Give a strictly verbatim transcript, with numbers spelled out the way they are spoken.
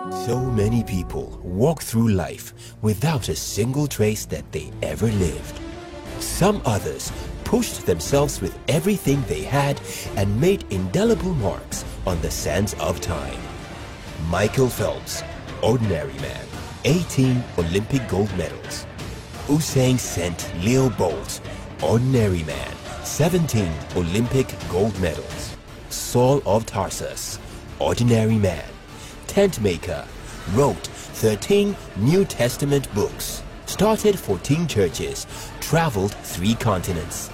So many people walk through life without a single trace that they ever lived. Some others pushed themselves with everything they had and made indelible marks on the sands of time. Michael Phelps, ordinary man, eighteen Olympic gold medals. Usain Saint Leo Bolt, ordinary man, seventeen Olympic gold medals. Saul of Tarsus, ordinary man, tent maker, wrote thirteen New Testament books, started fourteen churches, traveled three continents.